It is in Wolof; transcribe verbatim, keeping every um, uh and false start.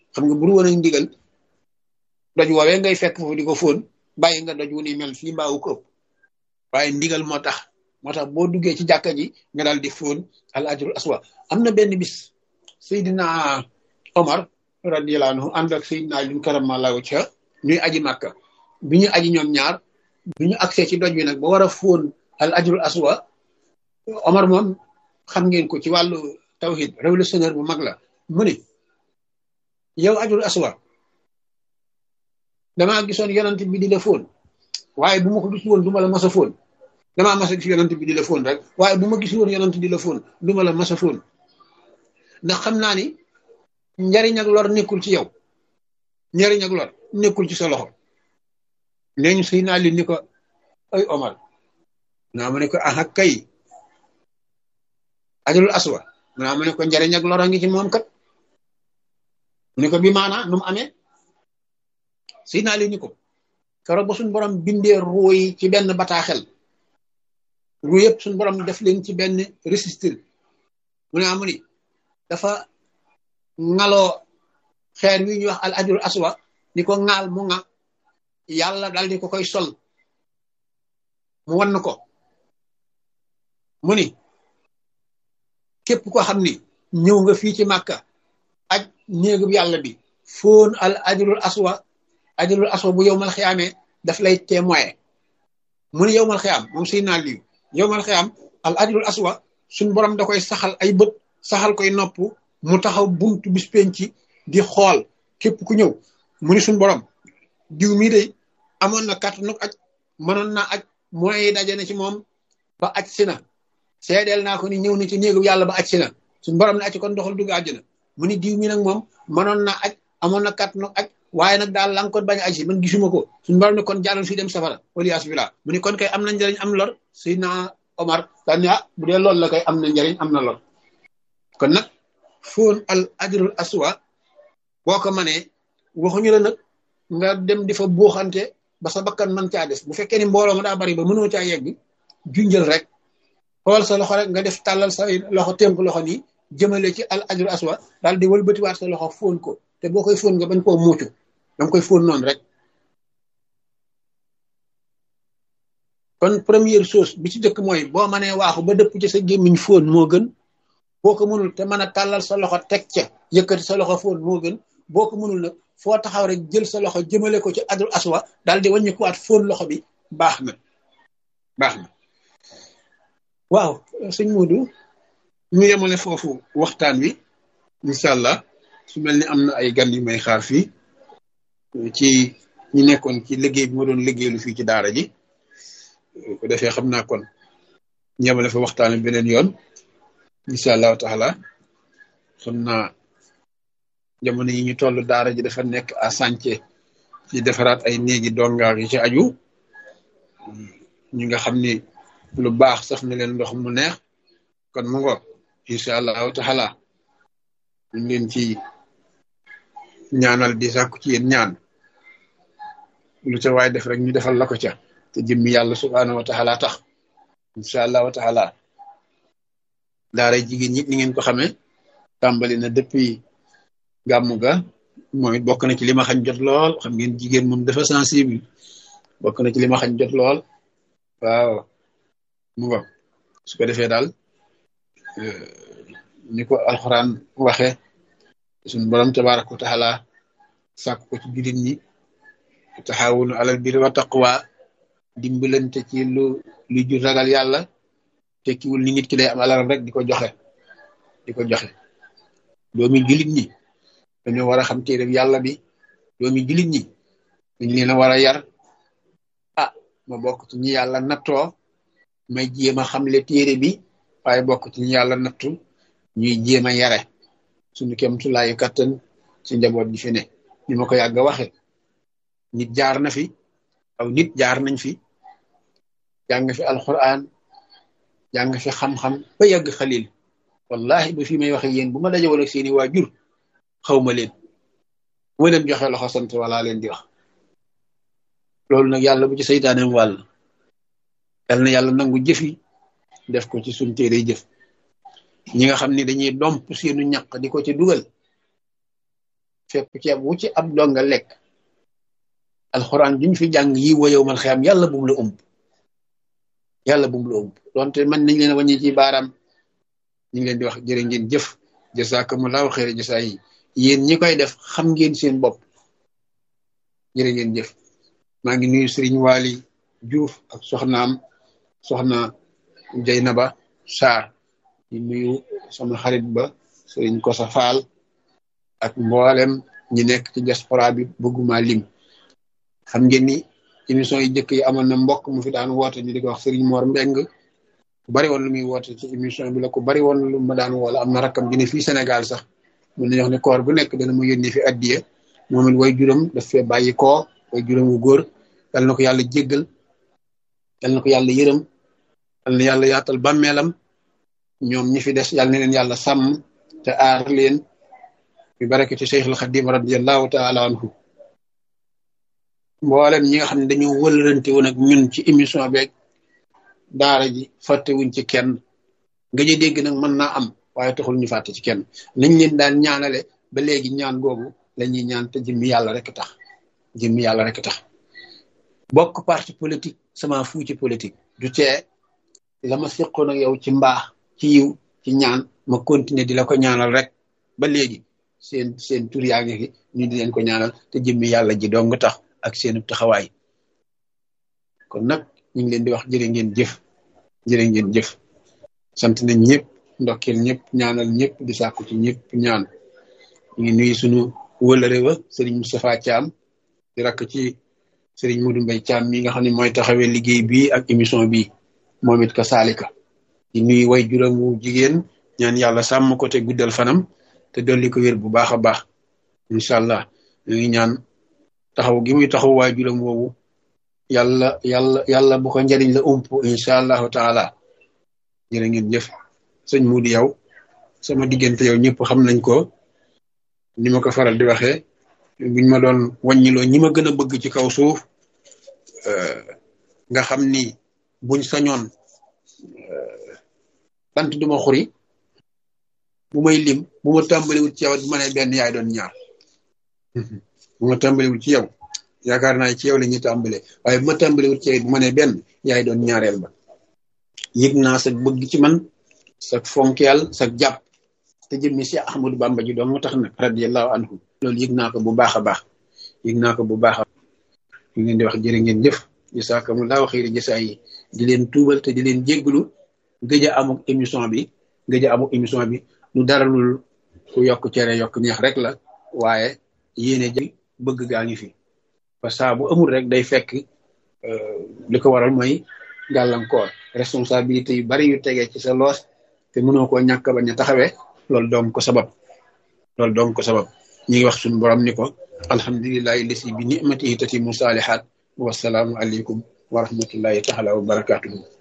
xam nga buru woon ak ndigal doj woowee ngay fekk foofu di ko fóon bàyyi nga doj wu ni mel fii mbaawu ko ëpp waaye ndigal moo tax moo tax boo duggee ci jàkka ji nga daal di fóon al ajrul aswa am na benn bis Seydina Omar radiyallahu anhu ànd ak Seydina Ali karamallahu wajhahu ñuy aji màkka bi ñu aji ñoom ñaar bi ñu agsee ci doj wi nag ba war a fóon al ajrul aswa Omar moom xam ngeen ko ci wàllu tawhid révolutionnaire bu mag la mu ni yow ajrul aswa damaa gisoon yonent bi di la fóon waaye bu ma ko gis woon du ma la mas a fóon damaa mas a gis yonent bi di la fóon rek waaye bu ma gis woon yonent di la fóon du ma la mas a fóon ndax xam naa ni njariñ ak lor nekkul ci yow njariñ ak lor nekkul ci sa loxo nee ñu sëy naa li ni ko ay Omar naa ma ne ko aha kay ajrul aswa naa ma ne ko njariñ ak lor a ngi ci moom kat ni ko bi maanaa nu mu amee sëy naa li ni ko keroog ba suñ borom bindee ruu yi ci benn bataaxel ruu yëpp suñ borom def leen ci benn registre mu ne amu ni dafa ngaloo xeer wi ñuy wax al ajrul aswa ni ko ŋaal mu ŋa yàlla dal di ko koy sol mu wan ko mu ni képp ko xam ni ñëw nga fii ci màkka aj néegub yàlla bi foon al ajrul aswa ajrul aswa bu yowmal xiyaamee daf lay témoin mu ni yowmal xiyaam moom suy naa lii yowmal xiyaam al ajrul aswa suñ borom da koy saxal ay bët saxal koy nopp mu taxaw buntu bis penci di xool képp ku ñëw mu ni suñ borom diw mii de amoon na kàttanu aj mënoon naa aj moyens yi daje na ci moom ba aj si na seedeel naa ko ni ñëw na ci néegu yàlla ba aj si na suñ borom ne aj kon doxal dugg àjjana mu ni diw mi nag moom mënoon naa aj amoon na kàttanu aj waaye nag daal la nga ko bañ a aj si man gisuma ko suñ borom ne kon jàllal fii dem safara waliyaas billah mu ni kon kay am na njëriñ am lor Seydina Omar daan ah bu dee loolu la kay am na njëriñ am na lor kon nag foon al ajrul aswa boo ko manee waxuñu la nag nga dem di fa buuxante ba sa bakkan man caa des bu fekkee ni mbooloo nga daa bari ba mënoo caa yegg junjël rek xool sa loxo rek nga def tàllal sa loxo tënk loxo nii jëmale ci al ajrul aswa daal di wëlbatiwaat sa loxo foon ko te boo koy foon nga bañ koo muucu danga koy foon noonu rek kon première chose bi ci jëkk mooy boo mënee waaxu ba dëpp ci sa gémmiñ foon moo gën boo ko mënul te mën a tàllal sa loxo teg ca yëkkati sa loxo foon moo gën boo ko mënul nag foo taxaw rek jël sa loxo jëmale ko ci ajrul aswa daal di wàññi ko waat foon loxo bi baax na baax na waaw sëñ Modou ñu yemale foofu waxtaan wi incha allah su mel ni am na ay gan yu may xaar fii ci ñi nekkoon ci liggéey bi ma doon liggéeylu fii ci daara ji ko defee xam naa kon ñu yemale fa waxtaan wi beneen yoon incha allahu taala xam naa jamono yi ñu toll daara ji dafa nekk à chantier ci defaraat ay néegi dongaar yi ci aju ñi nga xam ni lu baax saf na leen ndox mu neex kon mu ngoog incha allahu taala ñu leen ci ñaanal di sàkku ci yéen ñaan lu ca waay def rek ñu defal la ko ca te jëmmi yàlla subhaanahu wa taala tax incha allahu taala daara jigéen ñi ni ngeen ko xamee tàmbali na depuis gàmmu ga moom it bokk na ci li ma xañ jot lool xam ngeen jigéen moom dafa sensible bokk na ci li ma xañ jot lool waaw mu ngo su ko defee daal ni ko alxuraan waxe suñu borom tabaraka wa taala sàkk ko ci jullit ñi taxawunu alal birri wa taqwa dimbalante ci lu lu ju ragal yàlla tekkiwul ni nit ki day am alal rek di ko joxe di ko joxe doomi jullit ñi dañoo war a xam téere yàlla bi doomi jullit ñi dañ leen a war a yar ah ma bokk ci ñi yàlla nattoo may jéem a xamle téere bi waaye bokk ci ñi yàlla nattu ñuy jéem a yare suñu kemtulaayu kattan ci njaboot gi fi ne ni ma ko yàgg a waxe nit jaar na fi aw nit jaar nañ fi jàng fi alquran jàng fi xam-xam ba yàgg xalil wallahi ba fi may waxe yéen bu ma dajewal ak seeni waajur xawma leen bu ma leen joxe loxo sant wala leen di wax loolu nag yàlla bu ci seytaaneem wàll yal na yàlla nangu jëfi def ko ci suñ téere jëf ñi nga xam ne dañuy domp seenu ñaq di ko ci dugal fépp ceeb wu ci ab donga lekk alxuraan juñ fi jàng yi woyow mal xiyam yàlla bu mu la ëmb yàlla bu mu la ëmb donte man nañ leen a wàññi ci baaraam ñu ngi leen di wax jërë ngeen jëf jazakumullahu xayra jasaa yi yéen ñi koy def xam ngeen seen bopp jërë ngeen jëf maa ngi nuyu Sëriñ Waali Juuf ak soxnaam soxna Jeynaba Saar di nuyu sama xarit ba Sëriñ Kosa Faal ak mboolem ñi nekk ci diaspora bi bëgguma lim xam ngeen ni émission yi jëkk yi amoon na mbokk mu fi daan woote ñu di ko wax Sëriñ Mor Mbeng ku bari woon lu muy woote ci émission bi la ku bari woon lu ma daan woola am na rakkam dina fii Sénégal sax mun nañu wax ne koor bu nekk dana mu yónnee fi addiye moom it way juróom daf fee bàyyi koo way juróom wu góor yal na ko yàlla jéggal yal na ko yàlla yërëm yal na yàlla yaatal bàmmeelam ñoom ñi fi des yal na leen yàlla sàmm te aar leen bi barakati Cheikhul Khadim radiyallahu taala anhu mboolem ñi nga xam ne dañoo wëlërante woon ak ñun ci émission beeg daara ji fàttewuñ ci kenn nga ji dégg nag mën naa am waaye taxul ñu fàtte ci kenn nañ leen daan ñaanale ba léegi ñaan googu la ñuy ñaan te jëmmi yàlla rek tax jëmmi yàlla rek tax bokk parti politique sama fu ci politique du tee la ma seqoon ak yow ci mbaax ci yiw ci ñaan ma continuer di la ko ñaanal rek ba léegi seen seen tur yaa ngi fi ñu di leen ko ñaanal te jëmmi yàlla ji dong tax ak seenu taxawaay kon nag ñu ngi leen di wax jërë ngeen jëf jërë ngeen jëf sant nañ ñëpp ndokkeel ñëpp ñaanal ñëpp di sàkku ci ñëpp ñaan ñu ngi nuyu sunu wëlëre wa Serigne Moustapha Thiam di rakk ci Serigne Modou Mbaye Thiam mi nga xam ne mooy taxawee liggéey bi ak émission bi moom it ka saalika di nuyu way juróom wu jigéen ñaan yàlla sàmm ko te guddal fanam te dolli ko wér bu baax a baax incha allah ñu ngi ñaan taxaw gi muy taxaw waay juróom woowu yàlla yàlla yàlla bu ko njëriñ la ump incha allahu taala jërë ngeen jëf sëñ Moudi yow sama diggante yow ñëpp xam nañ ko ni ma ko faral di waxee buñ ma doon wàññiloo ñi ma gën a bëgg ci kaw suuf nga xam ni buñ sañoon bant duma xuri bu may lim bu ma tàmbaliwul ci yow bu ma nee benn yaay doon ñaar bu ma tàmbaliwul ci yow yaakaar naa ci yow la ñuy tàmbale waaye bu ma tàmbaliwul ci yow bu ma nee benn yaay doon ñaareel ba yëg naa sa bëgg ci man sa fonkeel sa jàpp te jëmmi si Ahmadou Bamba ji doon moo tax nag radiyallahu anhu loolu yëg naa ko bu baax a baax yëg naa ko bu baax a ñu ngeen di wax jërë ngeen jëf jazakumullahu xayri jasaa yi di leen tuubal te di leen jégglu gëj a amuk émission bi gëj a amuk émission bi lu dara lul ku yokk cere yokk neex rek la waaye yéene ji bëgg gaa ngi fi parce que bu amul rek day fekk li ko waral mooy gàllankoor responsabilité yu bari yu tegee ci sa loos te mënoo koo ñàkk bañ a taxawee loolu doom ko sabab loolu doom ko sabab ñi ngi wax suñu borom ni ko alhamdulillahi lasi bi ni'matihi tatimu salihat wasalaamu aleykum wa rahmatullahi taala wa barakatuhu